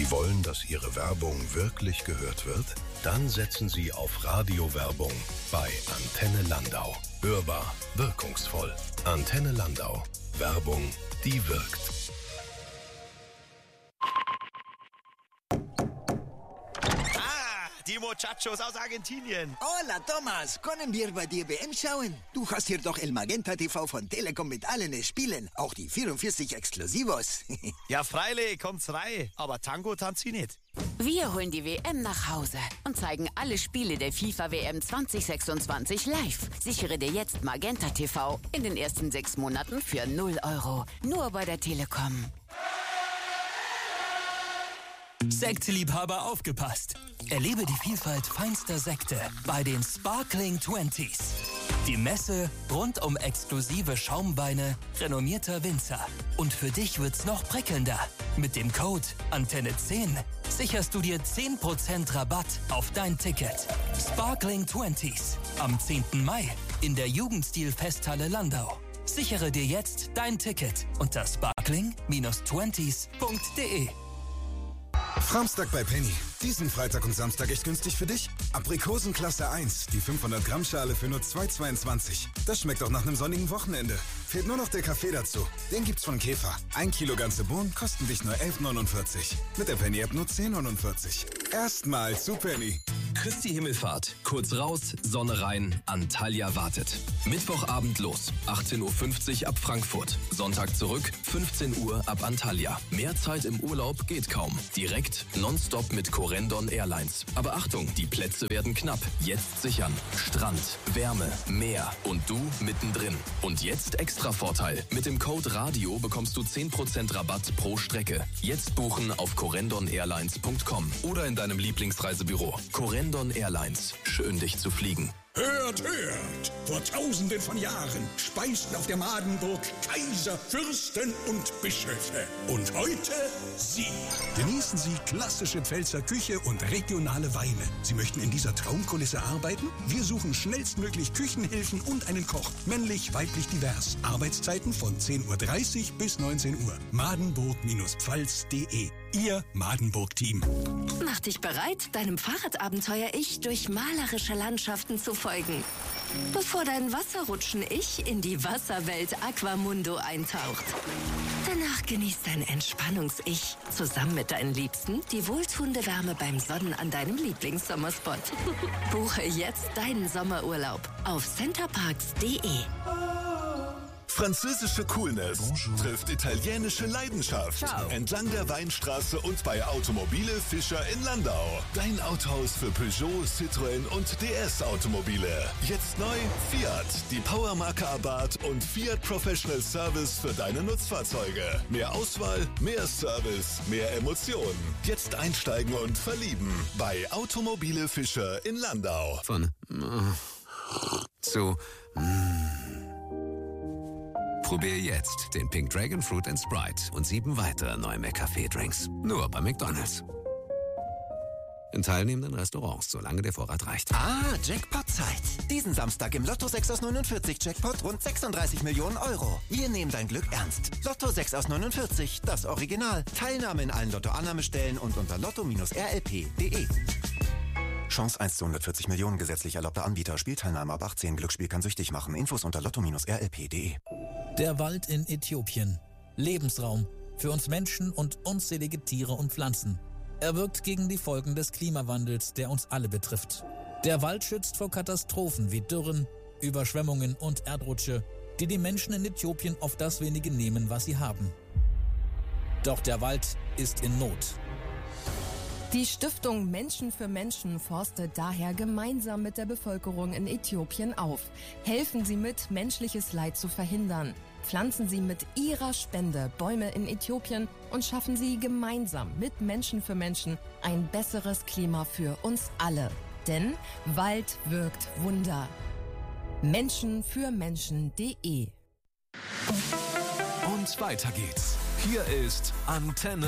Sie wollen, dass Ihre Werbung wirklich gehört wird? Dann setzen Sie auf Radiowerbung bei Antenne Landau. Hörbar, wirkungsvoll. Antenne Landau. Werbung, die wirkt. Die Muchachos aus Argentinien. Hola, Thomas. Können wir bei dir WM schauen? Du hast hier doch El Magenta TV von Telekom mit allen Spielen. Auch die 44 Exklusivos. Ja, freilich, kommt's rein. Aber Tango tanzt sie nicht. Wir holen die WM nach Hause und zeigen alle Spiele der FIFA-WM 2026 live. Sichere dir jetzt Magenta TV in den ersten 6 Monaten für 0 €. Nur bei der Telekom. Sekteliebhaber aufgepasst. Erlebe die Vielfalt feinster Sekte bei den Sparkling 20s. Die Messe rund um exklusive Schaumweine renommierter Winzer. Und für dich wird's noch prickelnder. Mit dem Code Antenne10 sicherst du dir 10% Rabatt auf dein Ticket. Sparkling 20s am 10. Mai in der Jugendstil-Festhalle Landau. Sichere dir jetzt dein Ticket unter sparkling-20s.de. Framstag bei Penny. Diesen Freitag und Samstag echt günstig für dich? Aprikosen Klasse 1, die 500 Gramm Schale für nur 2,22. Das schmeckt auch nach einem sonnigen Wochenende. Fehlt nur noch der Kaffee dazu. Den gibt's von Käfer. 1 Kilo ganze Bohnen kosten dich nur 11,49. Mit der Penny-App nur 10,49. Erstmal zu Penny. Christi Himmelfahrt. Kurz raus, Sonne rein, Antalya wartet. Mittwochabend los, 18:50 Uhr ab Frankfurt. Sonntag zurück, 15 Uhr ab Antalya. Mehr Zeit im Urlaub geht kaum. Direkt, nonstop mit Corendon Airlines. Aber Achtung, die Plätze werden knapp. Jetzt sichern. Strand, Wärme, Meer und du mittendrin. Und jetzt extra Vorteil. Mit dem Code RADIO bekommst du 10% Rabatt pro Strecke. Jetzt buchen auf corendon-airlines.com oder in deinem Lieblingsreisebüro. Corendon Airlines. Schön, dich zu fliegen. Hört, hört! Vor Tausenden von Jahren speisten auf der Madenburg Kaiser, Fürsten und Bischöfe. Und heute Sie. Genießen Sie klassische Pfälzer Küche und regionale Weine. Sie möchten in dieser Traumkulisse arbeiten? Wir suchen schnellstmöglich Küchenhilfen und einen Koch. Männlich, weiblich, divers. Arbeitszeiten von 10:30 Uhr bis 19 Uhr. Madenburg-pfalz.de. Ihr Madenburg-Team. Mach dich bereit, deinem Fahrradabenteuer-Ich durch malerische Landschaften zu folgen. Bevor dein Wasserrutschen-Ich in die Wasserwelt Aquamundo eintaucht. Danach genießt dein Entspannungs-Ich zusammen mit deinen Liebsten die wohltuende Wärme beim Sonnen an deinem Lieblingssommerspot. Buche jetzt deinen Sommerurlaub auf centerparks.de. Französische Coolness trifft italienische Leidenschaft. Ciao. Entlang der Weinstraße und bei Automobile Fischer in Landau. Dein Autohaus für Peugeot, Citroën und DS Automobile. Jetzt neu Fiat, die Powermarke Abarth und Fiat Professional Service für deine Nutzfahrzeuge. Mehr Auswahl, mehr Service, mehr Emotionen. Jetzt einsteigen und verlieben bei Automobile Fischer in Landau. Von zu Probier jetzt den Pink Dragon Fruit and Sprite und 7 weitere neue McCafé-Drinks. Nur bei McDonald's. In teilnehmenden Restaurants, solange der Vorrat reicht. Jackpot-Zeit. Diesen Samstag im Lotto 6 aus 49 Jackpot rund 36 Millionen €. Wir nehmen dein Glück ernst. Lotto 6 aus 49, das Original. Teilnahme in allen Lotto-Annahmestellen und unter lotto-rlp.de. Chance 1 zu 140 Millionen, gesetzlich erlaubter Anbieter. Spielteilnahme ab 18. Glücksspiel kann süchtig machen. Infos unter lotto-rlp.de. Der Wald in Äthiopien. Lebensraum für uns Menschen und unzählige Tiere und Pflanzen. Er wirkt gegen die Folgen des Klimawandels, der uns alle betrifft. Der Wald schützt vor Katastrophen wie Dürren, Überschwemmungen und Erdrutsche, die die Menschen in Äthiopien auf das wenige nehmen, was sie haben. Doch der Wald ist in Not. Die Stiftung Menschen für Menschen forstet daher gemeinsam mit der Bevölkerung in Äthiopien auf. Helfen Sie mit, menschliches Leid zu verhindern. Pflanzen Sie mit Ihrer Spende Bäume in Äthiopien und schaffen Sie gemeinsam mit Menschen für Menschen ein besseres Klima für uns alle. Denn Wald wirkt Wunder. Menschenfürmenschen.de. Und weiter geht's. Hier ist Antenne